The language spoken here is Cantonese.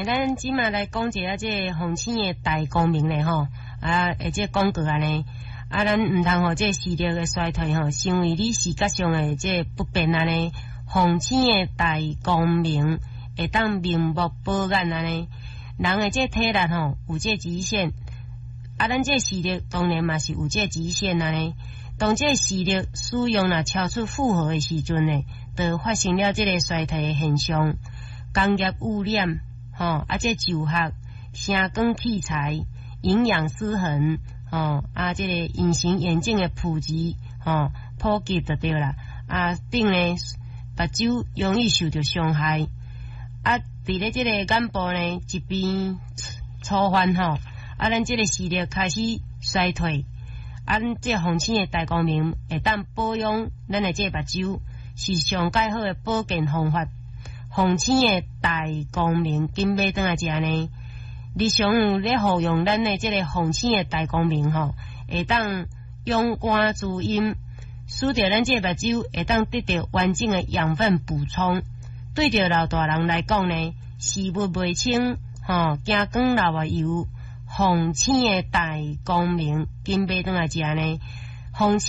咱即马来讲一下这风醒的大光明咧吼，而且广告安尼，咱毋通互这视力的衰退吼，成为你视觉上的这不便安尼。风醒的大光明会当明目保眼安尼，人的这体力吼有这极限，咱这视力当然嘛是有这极限安尼。当这视力使用若超出负荷的时阵呢，就发生了这个衰退的现象。工业污染这就学、声光器材、营养失衡这个隐形眼镜的普及普及就对啦。顶呢目睭容易受到伤害。伫咧这个眼部呢疾病触犯咱这个视力开始衰退。这风醒的大光明会当保养咱的这目睭，是上介好的保健方法。风醒的大光明，紧买转来食呢。日常有咧服用咱的这个风醒的大光明会当勇敢滋阴，使得咱这目睭会当得到完整的养分补充。对着老大人来讲呢，视物袂清惊光流啊油，风醒的大光明，紧买转来食呢。风醒